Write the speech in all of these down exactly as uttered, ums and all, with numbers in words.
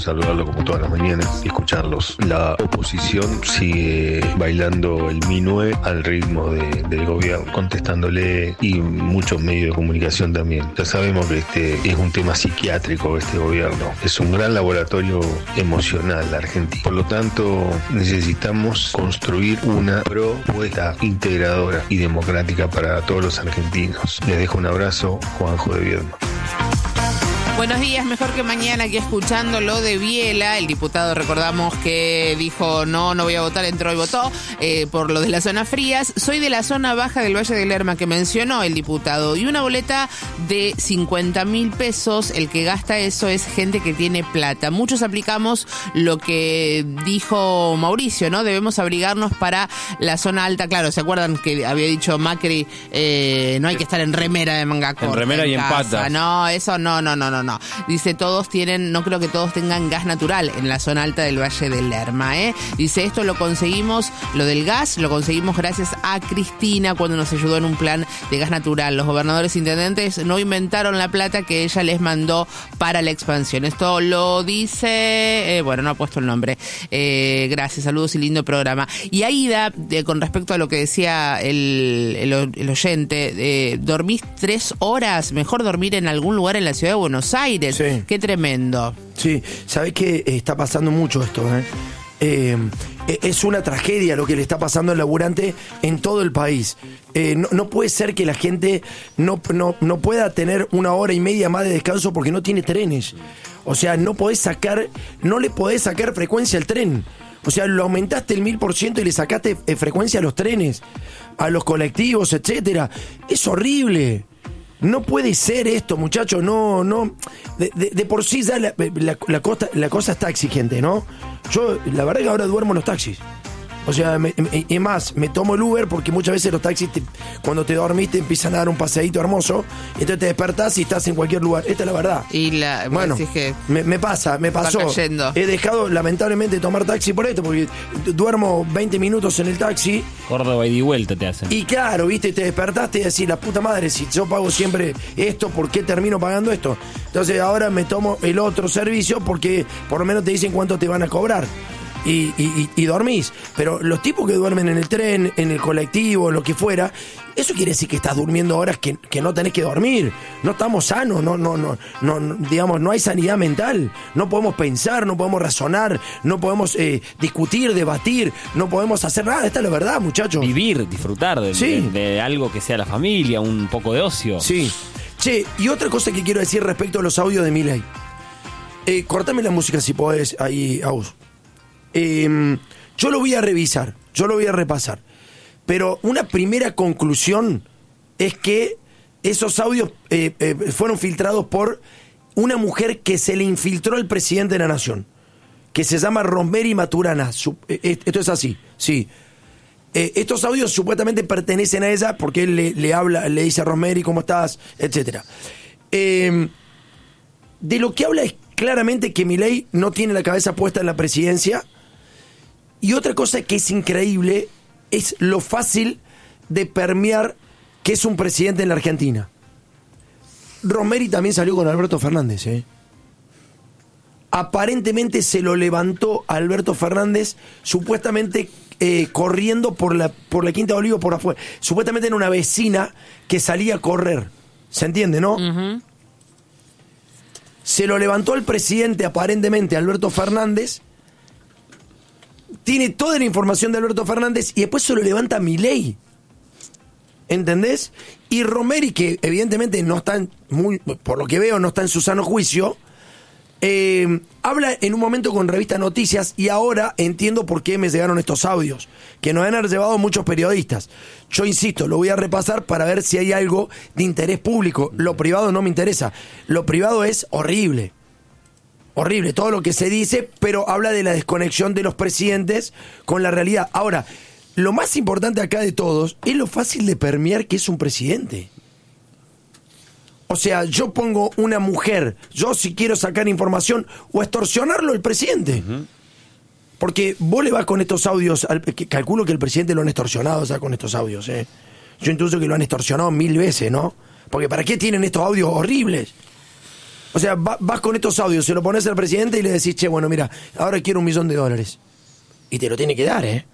saludarlo como todas las mañanas y escucharlos. La oposición sigue bailando el minué al ritmo de, del gobierno, contestándole, y muchos medios de comunicación también. Ya sabemos que este es un tema psiquiátrico, este gobierno. Es un gran laboratorio emocional la Argentina. Por lo tanto, necesitamos construir una propuesta integradora y democrática para todos los argentinos. Les dejo un abrazo, Juanjo de Viedma. Buenos días, mejor que mañana, aquí escuchando lo de Biela. El diputado, recordamos que dijo no, no voy a votar, entró y votó eh, por lo de las zonas frías. Soy de la zona baja del Valle del Lerma, que mencionó el diputado, y una boleta de cincuenta mil pesos, el que gasta eso es gente que tiene plata. Muchos aplicamos lo que dijo Mauricio, ¿no? Debemos abrigarnos para la zona alta. Claro, ¿se acuerdan que había dicho Macri, eh, no hay que estar en remera de manga corta? En remera y en pata. No, eso no, no, no, no. No. Dice, todos tienen, no creo que todos tengan gas natural en la zona alta del Valle del Lerma, ¿eh? Dice, esto lo conseguimos, lo del gas, lo conseguimos gracias a Cristina cuando nos ayudó en un plan de gas natural. Los gobernadores e intendentes no inventaron la plata que ella les mandó para la expansión. Esto lo dice, eh, bueno, no ha puesto el nombre. Eh, gracias, saludos y lindo programa. Y Aida, eh, con respecto a lo que decía el, el, el oyente, eh, dormís tres horas, mejor dormir en algún lugar en la ciudad de Buenos Aires. Sí. Qué tremendo. Sí, sabés que está pasando mucho esto, ¿eh? Eh, es una tragedia lo que le está pasando al laburante en todo el país. Eh, no, no puede ser que la gente no, no, no pueda tener una hora y media más de descanso porque no tiene trenes. O sea, no podés sacar, no le podés sacar frecuencia al tren. O sea, lo aumentaste el mil por ciento y le sacaste eh, frecuencia a los trenes, a los colectivos, etcétera. Es horrible. No puede ser esto, muchachos, no, no. De, de, de por sí ya la, la, la, cosa, la cosa está exigente, ¿no? Yo, la verdad que ahora duermo en los taxis. O sea, me, me, es más, me tomo el Uber porque muchas veces los taxis, te, cuando te dormís, te empiezan a dar un paseíto hermoso, y entonces te despertás y estás en cualquier lugar. Esta es la verdad. Y la, bueno, que me, me pasa, me pasó. He dejado, lamentablemente, de tomar taxi por esto, porque duermo veinte minutos en el taxi. Córdoba ida y vuelta te hacen. Y claro, viste, te despertaste y decís, la puta madre, si yo pago siempre esto, ¿por qué termino pagando esto? Entonces ahora me tomo el otro servicio porque por lo menos te dicen cuánto te van a cobrar. Y, y, y dormís. Pero los tipos que duermen en el tren, en el colectivo, lo que fuera, eso quiere decir que estás durmiendo horas que, que no tenés que dormir. No estamos sanos, no, no, no, no, digamos, no hay sanidad mental. No podemos pensar, no podemos razonar, no podemos eh, discutir, debatir, no podemos hacer nada. Esta es la verdad, muchachos. Vivir, disfrutar de, sí. de, de algo que sea la familia, un poco de ocio. Sí. Che, y otra cosa que quiero decir respecto a los audios de Milei. Eh, cortame la música si podés ahí, Aus. Eh, yo lo voy a revisar, yo lo voy a repasar, pero una primera conclusión es que esos audios eh, eh, fueron filtrados por una mujer que se le infiltró al presidente de la nación, que se llama Rosemary Maturana. Su, eh, esto es así, sí. Eh, estos audios supuestamente pertenecen a ella porque él le, le habla, le dice a Rosemary cómo estás, etcétera. Eh, de lo que habla es claramente que Milei no tiene la cabeza puesta en la presidencia. Y otra cosa que es increíble es lo fácil de permear que es un presidente en la Argentina. Rosemary también salió con Alberto Fernández, ¿eh? Aparentemente se lo levantó a Alberto Fernández, supuestamente eh, corriendo por la, por la Quinta de Olivos por afuera. Supuestamente era una vecina que salía a correr. ¿Se entiende, no? Uh-huh. Se lo levantó al presidente, aparentemente, Alberto Fernández. Tiene toda la información de Alberto Fernández y después se lo levanta Milei. ¿Entendés? Y Rosemary, que evidentemente no está, en muy, por lo que veo, no está en su sano juicio, eh, habla en un momento con Revista Noticias y ahora entiendo por qué me llegaron estos audios, que nos han llevado muchos periodistas. Yo insisto, lo voy a repasar para ver si hay algo de interés público. Lo privado no me interesa. Lo privado es horrible. Horrible, todo lo que se dice, pero habla de la desconexión de los presidentes con la realidad. Ahora, lo más importante acá de todos es lo fácil de permear que es un presidente. O sea, yo pongo una mujer, yo si quiero sacar información o extorsionarlo al presidente. Uh-huh. Porque vos le vas con estos audios, al, que calculo que el presidente lo han extorsionado ya con estos audios, ¿eh? Yo intuyo que lo han extorsionado mil veces, ¿no? Porque ¿para qué tienen estos audios horribles? O sea, va, vas con estos audios, se lo pones al presidente y le decís, che, bueno, mira, ahora quiero un millón de dólares. Y te lo tiene que dar, ¿eh?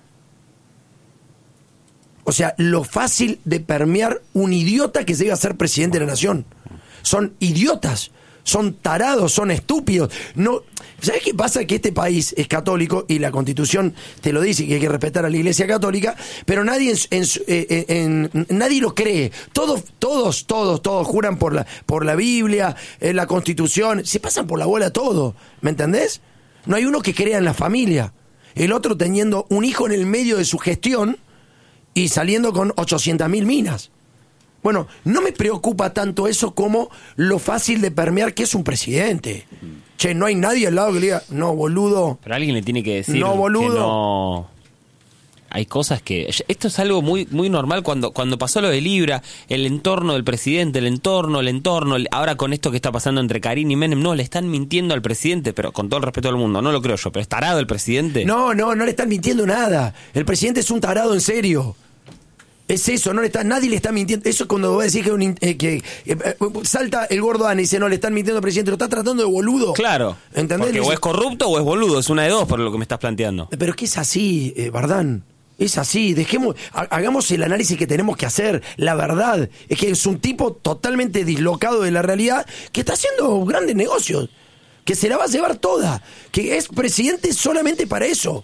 O sea, lo fácil de permear un idiota que llega a ser presidente de la nación. Son idiotas, son tarados, son estúpidos. No, ¿sabes qué pasa? Que este país es católico y la Constitución te lo dice, que hay que respetar a la Iglesia Católica, pero nadie en, en, en, en, nadie lo cree. Todos, todos, todos, todos juran por la, por la Biblia, en la Constitución, se pasan por la bola todo, ¿me entendés? No hay uno que crea en la familia. El otro teniendo un hijo en el medio de su gestión y saliendo con ochocientas mil minas. Bueno, no me preocupa tanto eso como lo fácil de permear que es un presidente. Che, no hay nadie al lado que le diga, no, boludo. Pero alguien le tiene que decir no, boludo. que no... Hay cosas que... Esto es algo muy muy normal cuando cuando pasó lo de Libra, el entorno del presidente, el entorno, el entorno, el, ahora con esto que está pasando entre Karim y Menem, no, le están mintiendo al presidente, pero con todo el respeto del mundo, no lo creo yo, pero ¿es tarado el presidente? No, no, no le están mintiendo nada. El presidente es un tarado en serio. Es eso, no le está, nadie le está mintiendo. Eso es cuando vos decís que, un, eh, que eh, salta el gordo Ana y dice, no, le están mintiendo al presidente, lo está tratando de boludo. Claro, ¿entendés? Porque o es corrupto o es boludo, es una de dos por lo que me estás planteando. Pero es que es así, eh, Bardán. Es así, dejemos, hagamos el análisis que tenemos que hacer. La verdad es que es un tipo totalmente dislocado de la realidad que está haciendo grandes negocios, que se la va a llevar toda, que es presidente solamente para eso.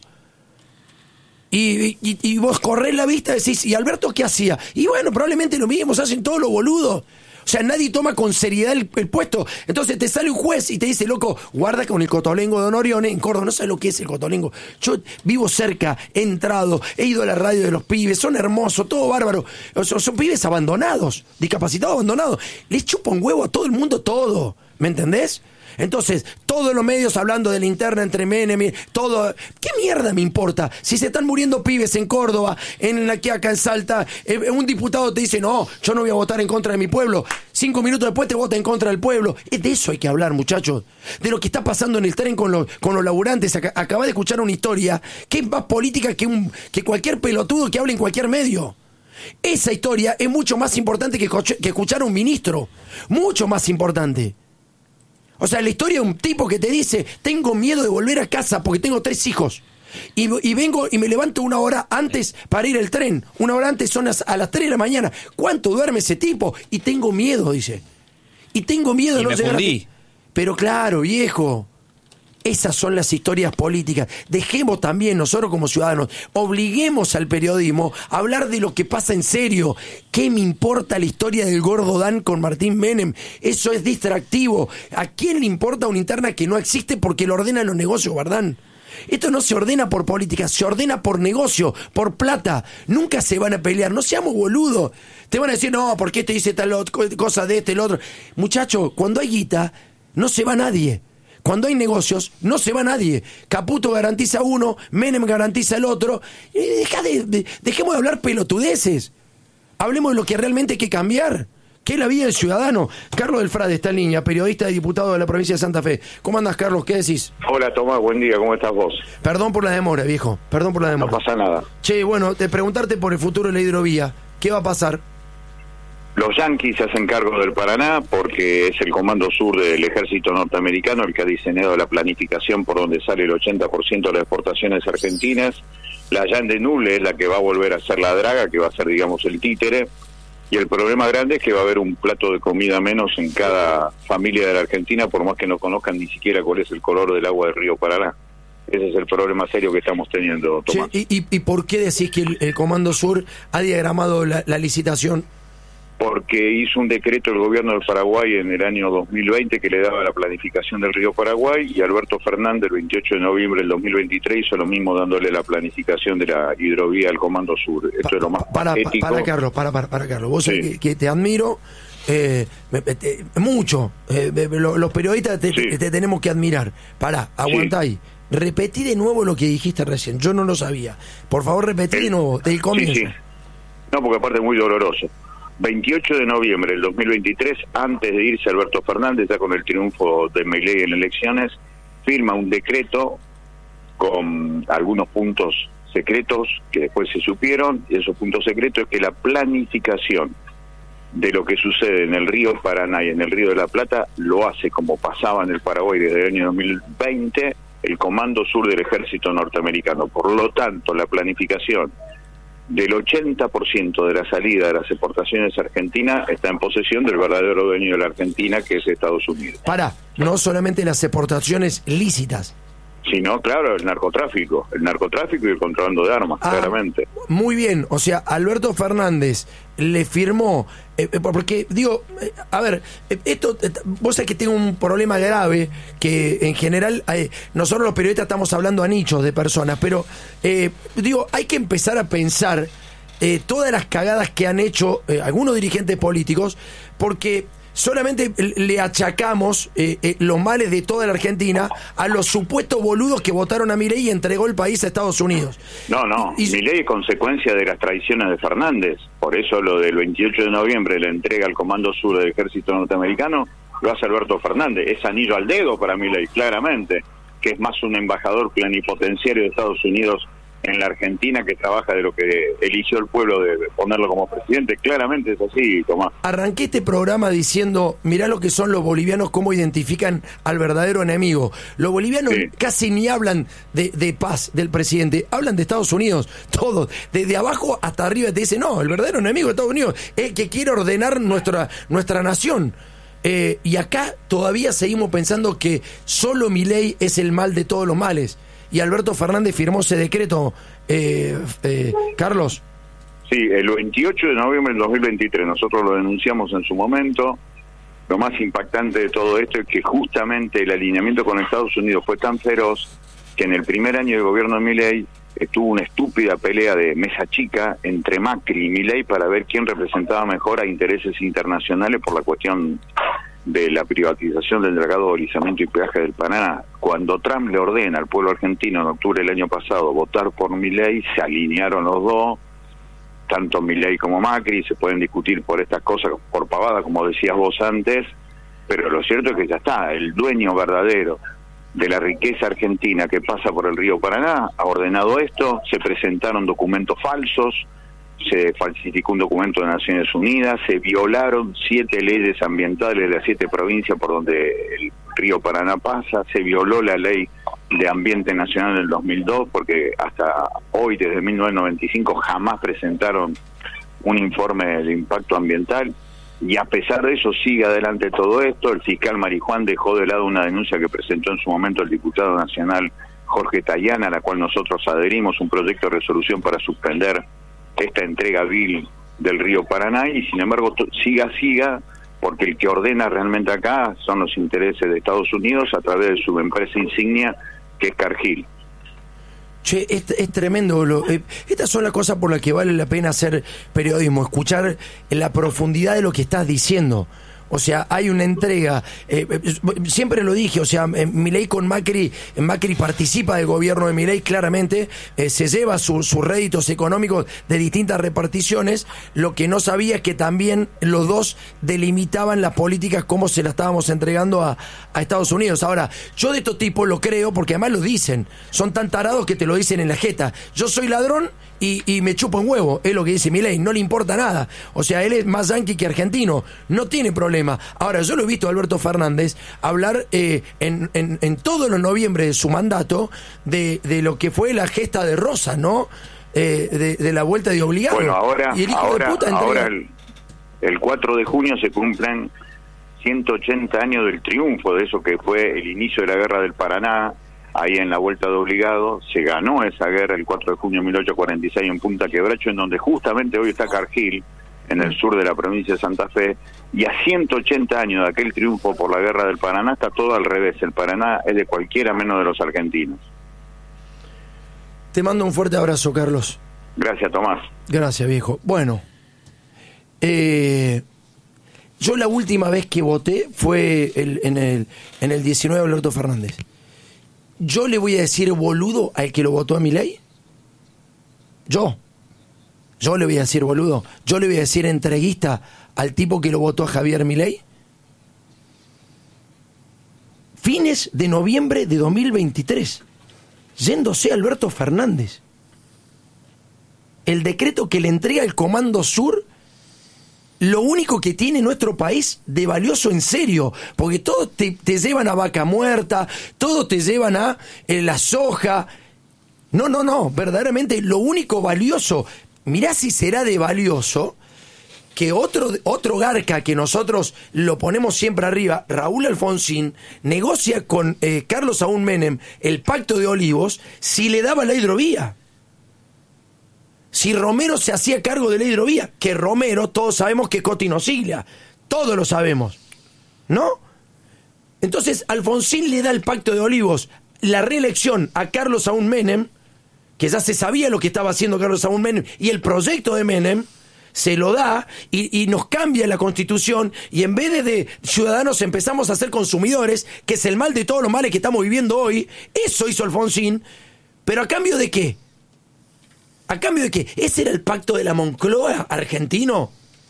Y, y, y vos corrés la vista y decís, ¿y Alberto qué hacía? Y bueno, probablemente lo mismo, hacen todos los boludos. O sea, nadie toma con seriedad el, el puesto. Entonces te sale un juez y te dice, loco, guarda con el cotolengo de Honorione en Córdoba. No sabes lo que es el cotolengo. Yo vivo cerca, he entrado, he ido a la radio de los pibes, son hermosos, todo bárbaro. Son, son pibes abandonados, discapacitados abandonados. Les chupa un huevo a todo el mundo todo. ¿Me entendés? Entonces, todos los medios hablando de la interna entre Menem y todo, ¿qué mierda me importa? Si se están muriendo pibes en Córdoba, en la que acá en Salta, eh, un diputado te dice, no, yo no voy a votar en contra de mi pueblo. Cinco minutos después te vota en contra del pueblo. Es de eso hay que hablar, muchachos. De lo que está pasando en el tren con los, con los laburantes. Ac- Acabá de escuchar una historia que es más política que, un, que cualquier pelotudo que hable en cualquier medio. Esa historia es mucho más importante que, coche, que escuchar a un ministro. Mucho más importante. O sea, la historia de un tipo que te dice, tengo miedo de volver a casa porque tengo tres hijos. Y, y vengo y me levanto una hora antes para ir al tren. Una hora antes son las, a las tres de la mañana. ¿Cuánto duerme ese tipo? Y tengo miedo, dice. Y tengo miedo de no llegar a... Pero claro, viejo. Esas son las historias políticas. Dejemos también nosotros como ciudadanos, obliguemos al periodismo a hablar de lo que pasa en serio. ¿Qué me importa la historia del gordo Dan con Martín Menem? Eso es distractivo. ¿A quién le importa una interna que no existe porque lo ordenan los negocios, ¿verdad? Esto no se ordena por política, se ordena por negocio, por plata. Nunca se van a pelear, no seamos boludos. Te van a decir, no, ¿por qué te dice tal cosa de este, el otro? Muchacho, cuando hay guita, no se va nadie. Cuando hay negocios, no se va nadie. Caputo garantiza uno, Menem garantiza el otro. Eh, deja de, de, dejemos de hablar pelotudeces. Hablemos de lo que realmente hay que cambiar, que es la vida del ciudadano. Carlos del Frade está en línea, periodista y diputado de la provincia de Santa Fe. ¿Cómo andas, Carlos? ¿Qué decís? Hola, Tomás, buen día. ¿Cómo estás vos? Perdón por la demora, viejo. Perdón por la demora. No pasa nada. Che, bueno, te preguntarte por el futuro de la hidrovía. ¿Qué va a pasar? Los yanquis se hacen cargo del Paraná porque es el Comando Sur del Ejército Norteamericano el que ha diseñado la planificación por donde sale el ochenta por ciento de las exportaciones argentinas. La Llande Nuble es la que va a volver a ser la draga, que va a ser, digamos, el títere. Y el problema grande es que va a haber un plato de comida menos en cada familia de la Argentina, por más que no conozcan ni siquiera cuál es el color del agua del río Paraná. Ese es el problema serio que estamos teniendo, Tomás. Che, ¿y, y, ¿Y por qué decís que el, el Comando Sur ha diagramado la, la licitación? Porque hizo un decreto el gobierno del Paraguay en el año dos mil veinte que le daba la planificación del río Paraguay, y Alberto Fernández el veintiocho de noviembre del dos mil veintitrés hizo lo mismo dándole la planificación de la hidrovía al Comando Sur. Esto pa, es lo más para, ético. Para, Carlos, para, para, para Carlos, vos sí. que, que te admiro eh, te, mucho, eh, lo, los periodistas te, sí. te, te tenemos que admirar. Pará, aguantá sí. ahí. Repetí de nuevo lo que dijiste recién, yo no lo sabía. Por favor, repetí el, de nuevo, del comienzo. Sí, sí. No, porque aparte es muy doloroso. veintiocho de noviembre del dos mil veintitrés, antes de irse Alberto Fernández, ya con el triunfo de Milei en elecciones, firma un decreto con algunos puntos secretos que después se supieron, y esos puntos secretos es que la planificación de lo que sucede en el río Paraná y en el río de la Plata lo hace, como pasaba en el Paraguay desde el año dos mil veinte, el Comando Sur del Ejército Norteamericano. Por lo tanto, la planificación del ochenta por ciento de la salida de las exportaciones argentinas está en posesión del verdadero dueño de la Argentina, que es Estados Unidos. Para, no solamente las exportaciones lícitas, sino, claro, el narcotráfico, el narcotráfico y el contrabando de armas, ah, claramente. Muy bien, o sea, Alberto Fernández le firmó, eh, porque digo, eh, a ver, eh, esto, eh, vos sabés que tengo un problema grave, que en general, eh, nosotros los periodistas estamos hablando a nichos de personas, pero eh, digo, hay que empezar a pensar eh, todas las cagadas que han hecho eh, algunos dirigentes políticos, porque solamente le achacamos eh, eh, los males de toda la Argentina a los supuestos boludos que votaron a Milei y entregó el país a Estados Unidos. No, no, y, y, Milei es consecuencia de las traiciones de Fernández. Por eso lo del veintiocho de noviembre, la entrega al Comando Sur del Ejército Norteamericano, lo hace Alberto Fernández. Es anillo al dedo para Milei, claramente, que es más un embajador plenipotenciario de Estados Unidos en la Argentina, que trabaja de lo que eligió el pueblo de ponerlo como presidente. Claramente es así, Tomás. Arranqué este programa diciendo, mirá lo que son los bolivianos, cómo identifican al verdadero enemigo. Los bolivianos sí. casi ni hablan de, de paz del presidente, hablan de Estados Unidos, todos, desde abajo hasta arriba te dicen, no, el verdadero enemigo de Estados Unidos es el que quiere ordenar nuestra, nuestra nación. Eh, y acá todavía seguimos pensando que solo Milei es el mal de todos los males. Y Alberto Fernández firmó ese decreto, eh, eh, Carlos. Sí, el veintiocho de noviembre del dos mil veintitrés, nosotros lo denunciamos en su momento. Lo más impactante de todo esto es que justamente el alineamiento con Estados Unidos fue tan feroz que en el primer año de gobierno de Milei estuvo una estúpida pelea de mesa chica entre Macri y Milei para ver quién representaba mejor a intereses internacionales por la cuestión de la privatización del dragado, deslizamiento y peaje del Paraná. Cuando Trump le ordena al pueblo argentino en octubre del año pasado votar por Milei, se alinearon los dos, tanto Milei como Macri. Se pueden discutir por estas cosas, por pavada, como decías vos antes, pero lo cierto es que ya está, el dueño verdadero de la riqueza argentina que pasa por el río Paraná ha ordenado esto. Se presentaron documentos falsos, se falsificó un documento de Naciones Unidas, se violaron siete leyes ambientales de las siete provincias por donde el río Paraná pasa, se violó la ley de ambiente nacional del dos mil dos, porque hasta hoy, desde mil novecientos noventa y cinco, jamás presentaron un informe de impacto ambiental, y a pesar de eso sigue adelante todo esto. El fiscal Marijuán dejó de lado una denuncia que presentó en su momento el diputado nacional Jorge Tayana, a la cual nosotros adherimos, un proyecto de resolución para suspender esta entrega vil del río Paraná, y sin embargo siga, siga, porque el que ordena realmente acá son los intereses de Estados Unidos a través de su empresa insignia, que es Cargill. Che, es, es tremendo. Lo, eh, estas son las cosas por las que vale la pena hacer periodismo, escuchar en la profundidad de lo que estás diciendo. O sea, hay una entrega, eh, siempre lo dije, o sea, Milei con Macri, Macri participa del gobierno de Milei claramente, eh, se lleva su, sus réditos económicos de distintas reparticiones. Lo que no sabía es que también los dos delimitaban las políticas como se las estábamos entregando a, a Estados Unidos. Ahora, yo de estos tipos lo creo porque además lo dicen, son tan tarados que te lo dicen en la jeta. Yo soy ladrón y, y me chupo un huevo, es lo que dice Milei, no le importa nada. O sea, él es más yanqui que argentino, no tiene problema. Ahora, yo lo he visto a Alberto Fernández hablar eh, en, en, en todos los noviembre de su mandato de, de lo que fue la gesta de Rosa, ¿no? Eh, de, de la vuelta de obligado. Bueno, ahora, y el hijo ahora, de puta ahora el, el cuatro de junio se cumplen ciento ochenta años del triunfo de eso que fue el inicio de la guerra del Paraná, ahí en la vuelta de obligado. Se ganó esa guerra el cuatro de junio de mil ochocientos cuarenta y seis en Punta Quebracho, en donde justamente hoy está Cargill, en el sur de la provincia de Santa Fe, y a ciento ochenta años de aquel triunfo por la guerra del Paraná está todo al revés. El Paraná es de cualquiera menos de los argentinos. Te mando un fuerte abrazo, Carlos. Gracias, Tomás. Gracias, viejo. Bueno, eh, yo la última vez que voté fue el, en, el, en el diecinueve Alberto Fernández. ¿Yo le voy a decir boludo al que lo votó a Milei? Yo. Yo le voy a decir boludo. Yo le voy a decir entreguista al tipo que lo votó a Javier Milei. Fines de noviembre de dos mil veintitrés. Yéndose Alberto Fernández. El decreto que le entrega el Comando Sur lo único que tiene nuestro país de valioso en serio, porque todos te, te llevan a vaca muerta, todos te llevan a eh, la soja. No, no, no, verdaderamente lo único valioso, mirá si será de valioso que otro, otro garca que nosotros lo ponemos siempre arriba, Raúl Alfonsín, negocia con eh, Carlos Saúl Menem el Pacto de Olivos si le daba la hidrovía. Si Romero se hacía cargo de la hidrovía, que Romero todos sabemos que Coti no sigla, todos lo sabemos, ¿no? Entonces Alfonsín le da el Pacto de Olivos, la reelección a Carlos Saúl Menem, que ya se sabía lo que estaba haciendo Carlos Saúl Menem, y el proyecto de Menem se lo da y, y nos cambia la Constitución, y en vez de, de ciudadanos empezamos a ser consumidores, que es el mal de todos los males que estamos viviendo hoy. Eso hizo Alfonsín, pero ¿a cambio de qué? ¿A cambio de qué? ¿Ese era el pacto de la Moncloa argentino?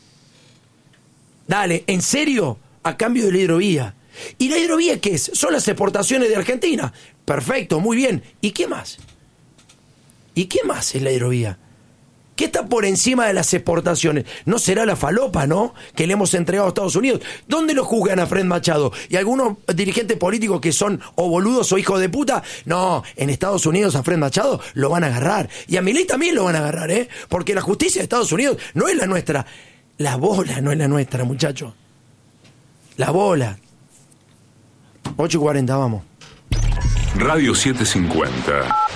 Dale, ¿en serio? A cambio de la hidrovía. ¿Y la hidrovía qué es? Son las exportaciones de Argentina. Perfecto, muy bien. ¿Y qué más? ¿Y qué más es la hidrovía? ¿Qué está por encima de las exportaciones? No será la falopa, ¿no? Que le hemos entregado a Estados Unidos. ¿Dónde lo juzgan a Fred Machado? ¿Y algunos dirigentes políticos que son o boludos o hijos de puta? No, en Estados Unidos a Fred Machado lo van a agarrar. Y a Milei también lo van a agarrar, ¿eh? Porque la justicia de Estados Unidos no es la nuestra. La bola no es la nuestra, muchachos. La bola. ocho y cuarenta, vamos. Radio setecientos cincuenta.